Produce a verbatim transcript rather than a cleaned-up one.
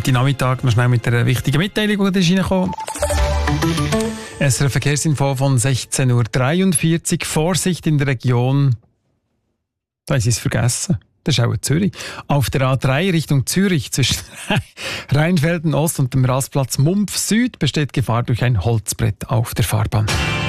heute Nachmittag noch schnell mit einer wichtigen Mitteilung, die ist reingekommen. S R F Verkehrsinfo von sechzehn Uhr dreiundvierzig. Vorsicht in der Region. Da ist es vergessen. Das ist auch Zürich. Auf der A drei Richtung Zürich zwischen Rheinfelden Ost und dem Rastplatz Mumpf Süd besteht Gefahr durch ein Holzbrett auf der Fahrbahn.